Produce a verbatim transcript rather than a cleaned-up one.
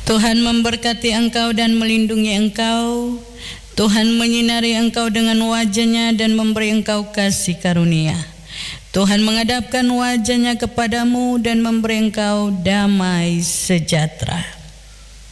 Tuhan memberkati engkau dan melindungi engkau. Tuhan menyinari engkau dengan wajah-Nya dan memberi engkau kasih karunia. Tuhan menghadapkan wajah-Nya kepadamu dan memberi engkau damai sejahtera.